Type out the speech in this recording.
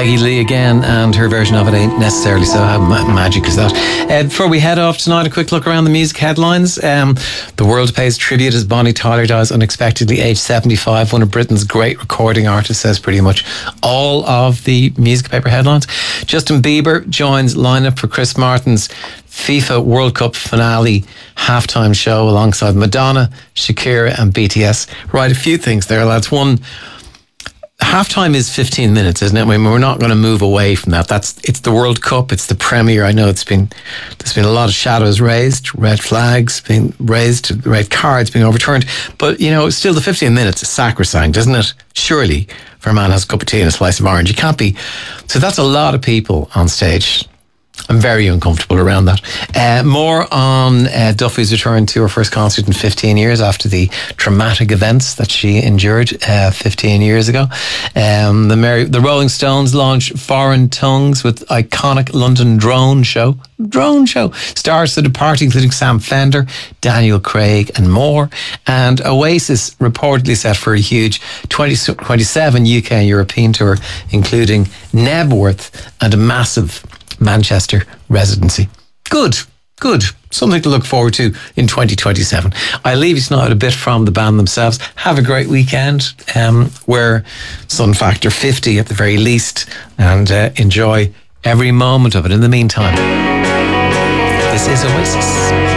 Peggy Lee again, and her version of it ain't necessarily so. How magic is that? Before we head off tonight, a quick look around the music headlines. The world pays tribute as Bonnie Tyler dies unexpectedly, aged 75. One of Britain's great recording artists, says pretty much all of the music paper headlines. Justin Bieber joins lineup for Chris Martin's FIFA World Cup finale halftime show alongside Madonna, Shakira and BTS. Right, a few things there, lads. One, halftime is 15 minutes, isn't it? I mean, we're not going to move away from that. It's the World Cup, it's the premiere. I know there's been a lot of shadows raised, red flags being raised, red cards being overturned. But, you know, still the 15 minutes is sacrosanct, isn't it? Surely, for a man who has a cup of tea and a slice of orange, you can't be. So that's a lot of people on stage. I'm very uncomfortable around that. More on Duffy's return to her first concert in 15 years after the traumatic events that she endured 15 years ago. The Rolling Stones launch Foreign Tongues with iconic London drone show. Stars The Departed, including Sam Fender, Daniel Craig and more. And Oasis reportedly set for a huge 2027 UK and European tour, including Nebworth and a massive Manchester residency. Good. Something to look forward to in 2027. I'll leave you tonight a bit from the band themselves. Have a great weekend. Wear Sun Factor 50 at the very least, and enjoy every moment of it. In the meantime, this is Oasis.